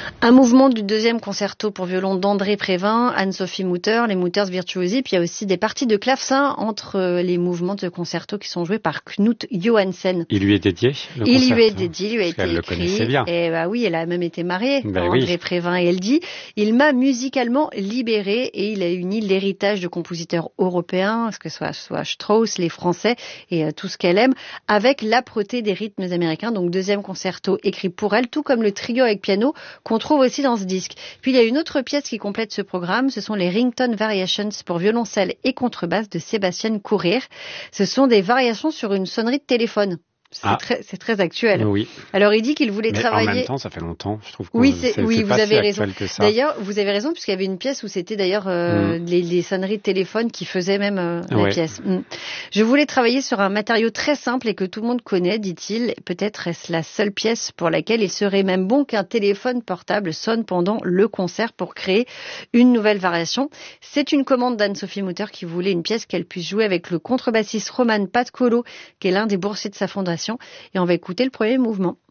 Un mouvement du deuxième concerto pour violon d'André Prévin, Anne-Sophie Mutter, les Mutters Virtuosi, puis il y a aussi des parties de clavecin entre les mouvements de concerto qui sont joués par Knut Johansen. Il lui est dédié, le Il concerto, lui est dédié, il lui a été elle le écrit. connaissait bien. Et bah oui, elle a même été mariée, André oui. Prévin, et elle dit, il m'a musicalement libéré et il a uni l'héritage de compositeurs européens, que ce soit Strauss, les Français et tout ce qu'elle aime, avec l'âpreté des rythmes américains. Donc deuxième concerto écrit pour elle, tout comme le trio avec piano qu'on trouve aussi dans ce disque. Puis il y a une autre pièce qui complète ce programme, ce sont les Ringtone Variations pour violoncelle et contrebasse de Sébastien Courir. Ce sont des variations sur une sonnerie de téléphone. C'est très actuel. Oui. Alors il dit qu'il voulait travailler. En même temps, ça fait longtemps. Je trouve que oui, vous avez raison. D'ailleurs, vous avez raison puisqu'il y avait une pièce où c'était d'ailleurs les sonneries de téléphone qui faisaient même la pièce. Je voulais travailler sur un matériau très simple et que tout le monde connaît, dit-il. Peut-être est-ce la seule pièce pour laquelle il serait même bon qu'un téléphone portable sonne pendant le concert pour créer une nouvelle variation. C'est une commande d'Anne-Sophie Mutter qui voulait une pièce qu'elle puisse jouer avec le contrebassiste Roman Patcolo, qui est l'un des boursiers de sa fondation. Et on va écouter le premier mouvement.